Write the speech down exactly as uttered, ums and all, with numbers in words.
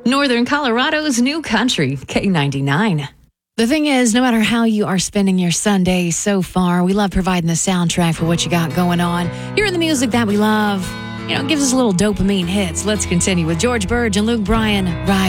Northern Colorado's new country, K ninety-nine. The thing is, no matter how you are spending your Sunday so far, we love providing the soundtrack for what you got going on. Hearing the music that we love, you know, gives us a little dopamine hits. Let's continue with George Burge and Luke Bryan. Right.